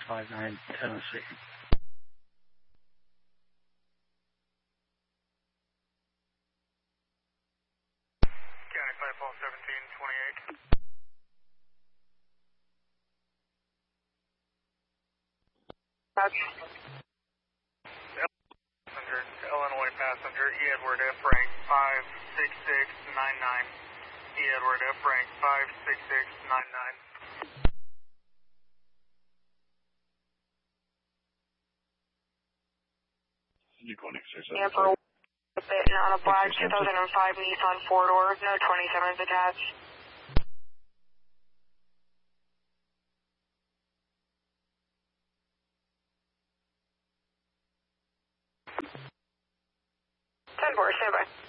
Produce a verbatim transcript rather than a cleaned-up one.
five nine, Tennessee. County five four seventeen twenty-eight. Passenger, Illinois passenger, E. Edward F. rank five six six nine nine. E. Edward F. rank five six six nine nine. Amber, on a black two thousand five Nissan four-door, no twenty-sevens attached. ten four, stand by.